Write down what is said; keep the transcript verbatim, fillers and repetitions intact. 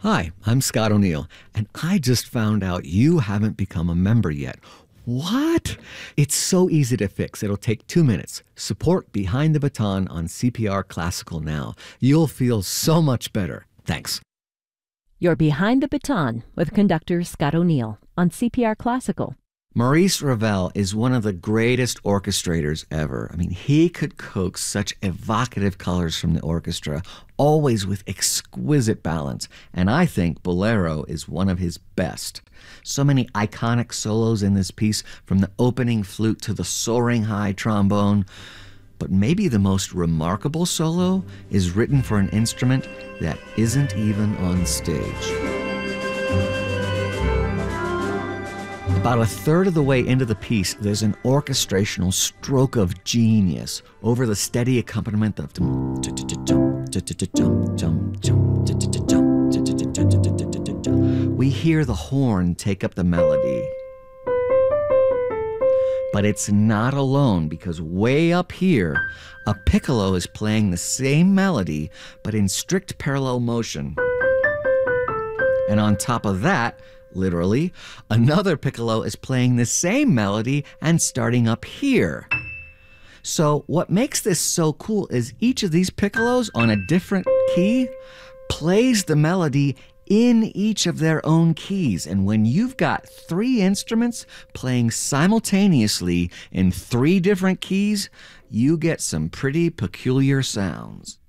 Hi, I'm Scott O'Neill, and I just found out you haven't become a member yet. What? It's so easy to fix. It'll take two minutes. Support Behind the Baton on C P R Classical now. You'll feel so much better. Thanks. You're Behind the Baton with conductor Scott O'Neill on C P R Classical. Maurice Ravel is one of the greatest orchestrators ever. I mean, he could coax such evocative colors from the orchestra, always with exquisite balance. And I think Bolero is one of his best. So many iconic solos in this piece, from the opening flute to the soaring high trombone. But maybe the most remarkable solo is written for an instrument that isn't even on stage. About a third of the way into the piece, there's an orchestrational stroke of genius over the steady accompaniment of we hear the horn take up the melody. But it's not alone, because way up here, a piccolo is playing the same melody, but in strict parallel motion. And on top of that, literally, another piccolo is playing the same melody and starting up here. So what makes this so cool is each of these piccolos on a different key plays the melody in each of their own keys. And when you've got three instruments playing simultaneously in three different keys, you get some pretty peculiar sounds.